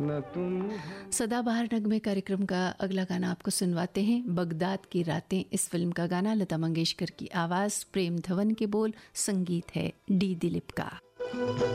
सदाबहार नगमे कार्यक्रम का अगला गाना आपको सुनवाते हैं। बगदाद की रातें इस फिल्म का गाना, लता मंगेशकर की आवाज़, प्रेम धवन के बोल, संगीत है डी दिलीप का।